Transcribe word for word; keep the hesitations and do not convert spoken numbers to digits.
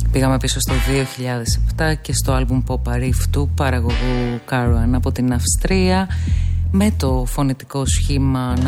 Πήγαμε πίσω στο δύο χιλιάδες επτά και στο άλμπουμ Poparif του παραγωγού Caravan από την Αυστρία, με το φωνητικό σχήμα να